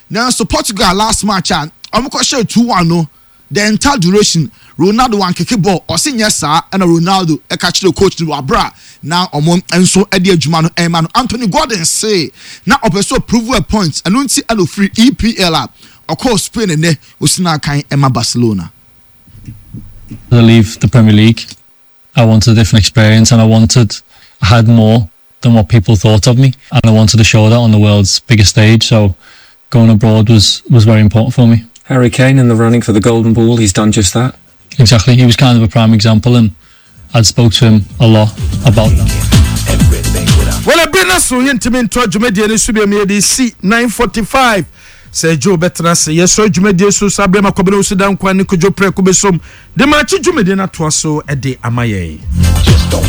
Now so Portugal last match and share 2-1 no. The entire duration Ronaldo wan kick ball or say yes sir and Ronaldo e catch the coach no abra. Now omon enso e de adwuma no e ma no Anthony Gordon say na opeso prove a point and unti alo free EPL of course Spain and ne usina kan Emma Barcelona. To leave the Premier League, I wanted a different experience and I had more than what people thought of me, and I wanted to show that on the world's biggest stage, so going abroad was very important for me. Harry Kane in the running for the Golden Ball, he's done just that. Exactly, he was kind of a prime example, and I'd spoke to him a lot about that. Well, I've been a so intimate to Jumedia C 945. Say Joe Betra say yes, so Jumedia so Sabrema Kobino Sudan Kwani Kujo Pre Kubesom. The match Jumedia to us so a day amaye.